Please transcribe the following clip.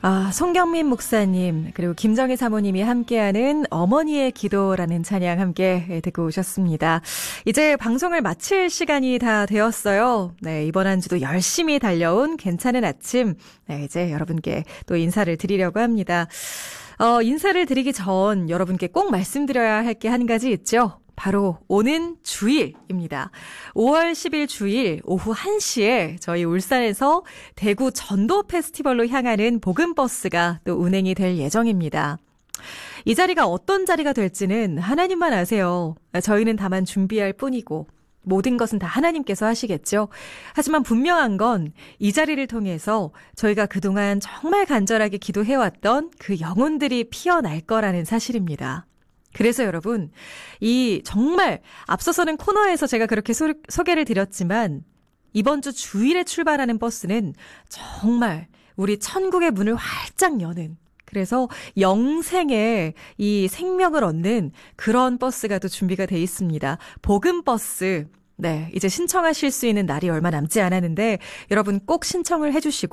송경민 목사님 그리고 김정희 사모님이 함께하는 어머니의 기도라는 찬양 함께 듣고 오셨습니다. 이제 방송을 마칠 시간이 다 되었어요. 네, 이번 한 주도 열심히 달려온 괜찮은 아침. 네, 이제 여러분께 또 인사를 드리려고 합니다. 인사를 드리기 전 여러분께 꼭 말씀드려야 할 게 한 가지 있죠. 바로 오는 주일입니다. 5월 10일 주일 오후 1시에 저희 울산에서 대구 전도 페스티벌로 향하는 복음버스가 또 운행이 될 예정입니다. 이 자리가 어떤 자리가 될지는 하나님만 아세요. 저희는 다만 준비할 뿐이고 모든 것은 다 하나님께서 하시겠죠. 하지만 분명한 건 이 자리를 통해서 저희가 그동안 정말 간절하게 기도해왔던 그 영혼들이 피어날 거라는 사실입니다. 그래서 여러분, 이 정말 앞서서는 코너에서 제가 그렇게 소개를 드렸지만 이번 주 주일에 출발하는 버스는 정말 우리 천국의 문을 활짝 여는, 그래서 영생의 이 생명을 얻는 그런 버스가 또 준비가 돼 있습니다. 복음버스. 네, 이제 신청하실 수 있는 날이 얼마 남지 않았는데 여러분 꼭 신청을 해주시고